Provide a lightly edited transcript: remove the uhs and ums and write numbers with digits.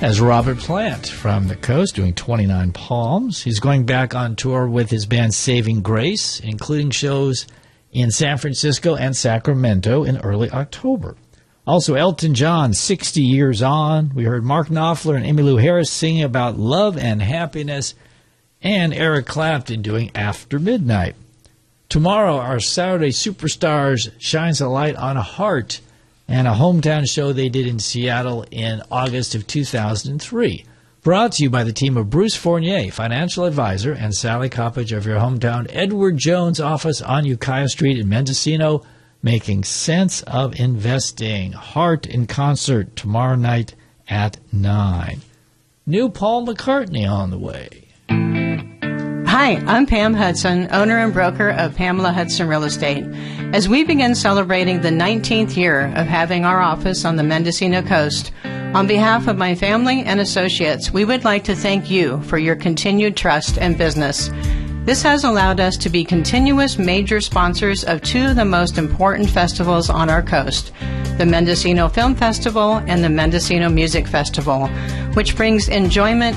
As Robert Plant from the coast doing 29 Palms. He's going back on tour with his band Saving Grace, including shows in San Francisco and Sacramento in early October. Also, Elton John, 60 Years On. We heard Mark Knopfler and Emmylou Harris singing about love and happiness, and Eric Clapton doing After Midnight. Tomorrow, our Saturday Superstars shines a light on Heart and a hometown show they did in Seattle in August of 2003. Brought to you by the team of Bruce Fournier, financial advisor, and Sally Coppage of your hometown Edward Jones office on Ukiah Street in Mendocino, making sense of investing. Heart in concert tomorrow night at 9. New Paul McCartney on the way. Hi, I'm Pam Hudson, owner and broker of Pamela Hudson Real Estate. As we begin celebrating the 19th year of having our office on the Mendocino coast, on behalf of my family and associates, we would like to thank you for your continued trust and business. This has allowed us to be continuous major sponsors of two of the most important festivals on our coast, the Mendocino Film Festival and the Mendocino Music Festival, which brings enjoyment